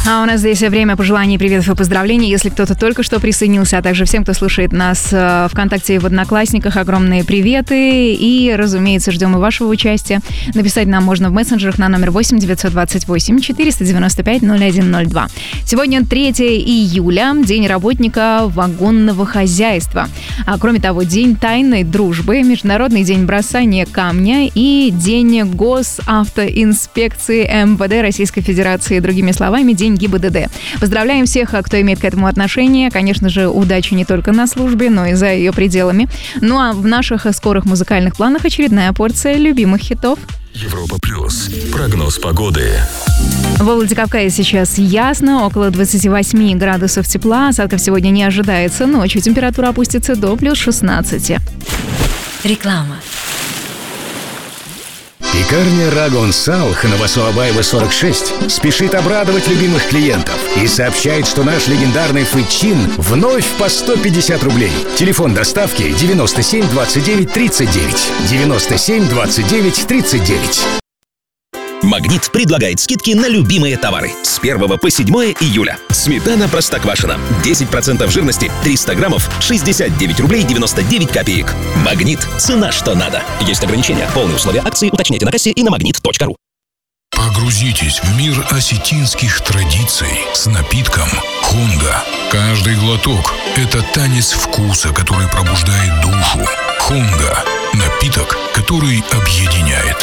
А у нас здесь время пожеланий, приветов и поздравлений. Если кто-то только что присоединился, а также всем, кто слушает нас ВКонтакте и в Одноклассниках, огромные приветы. И, разумеется, ждем и вашего участия. Написать нам можно в мессенджерах на номер 8 928 495 0102. Сегодня 3 июля, День работника вагонного хозяйства. А кроме того, День тайной дружбы, Международный день бросания камня и День госавтоинспекции МВД Российской Федерации. Другими словами, День ГИБДД. Поздравляем всех, кто имеет к этому отношение. Конечно же, удачи не только на службе, но и за ее пределами. Ну а в наших скорых музыкальных планах очередная порция любимых хитов. Европа Плюс. Прогноз погоды. В Владикавказе сейчас ясно, около 28 градусов тепла. Осадков сегодня не ожидается. Ночью температура опустится до плюс 16. Реклама. Пекарня Рагон Салх на Новосообаева 46 спешит обрадовать любимых клиентов и сообщает, что наш легендарный фычин вновь по 150 рублей. Телефон доставки 97 29 39. 97 29 39. «Магнит» предлагает скидки на любимые товары с 1 по 7 июля. Сметана Простоквашино. 10% жирности, 300 граммов, 69 рублей 99 копеек. «Магнит» — цена, что надо. Есть ограничения. Полные условия акции уточняйте на кассе и на magnet.ru. Погрузитесь в мир осетинских традиций с напитком «Хунга». Каждый глоток – это танец вкуса, который пробуждает душу. «Хунга» – напиток, который объединяет.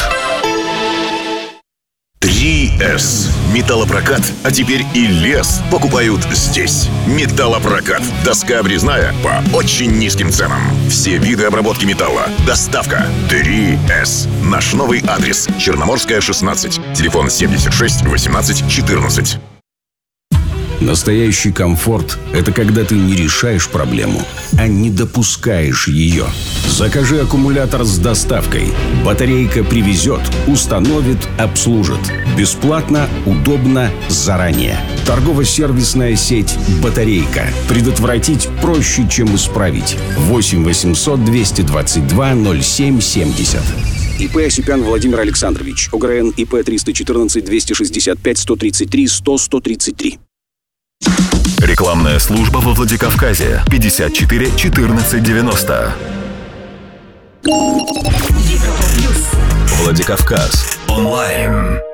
3С. Металлопрокат, а теперь и лес покупают здесь. Металлопрокат. Доска обрезная по очень низким ценам. Все виды обработки металла. Доставка. 3С. Наш новый адрес. Черноморская, 16. Телефон 76 18 14. Настоящий комфорт – это когда ты не решаешь проблему, а не допускаешь ее. Закажи аккумулятор с доставкой. Батарейка привезет, установит, обслужит. Бесплатно, удобно, заранее. Торгово-сервисная сеть «Батарейка». Предотвратить проще, чем исправить. 8 800 222 07 70. ИП Осипян Владимир Александрович. ОГРН ИП 314 265 133 100 133. Рекламная служба во Владикавказе. 54 14 90. Владикавказ. Онлайн.